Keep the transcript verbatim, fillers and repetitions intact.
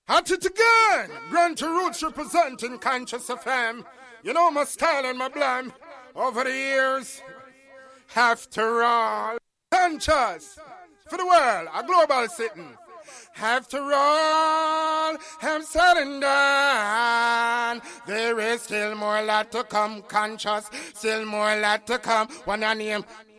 At it again! Grant Roots representing Conscious F M. You know my style and my blam. Over the years, after all, Conscious for the world, a global sitting. After all, I'm said and done. There is still more lot to come, Conscious. Still more lot to come. When I name